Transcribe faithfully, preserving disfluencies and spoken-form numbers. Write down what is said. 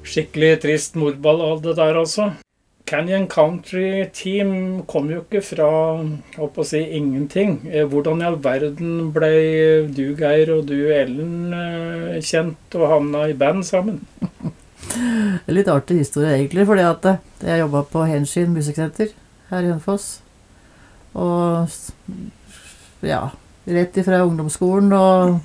skikkelig trist mordball av det der altså. Canyon Country Team kom jo ikke fra, holdt på å si, ingenting. Hvordan i all verden ble du, Geir, og du, Ellen, kjent og havna i band sammen? Det er litt artig historie egentlig, fordi at jeg jobbet på Henshin Musiksenter her i Hønefoss. Og ja, rett ifra ungdomsskolen og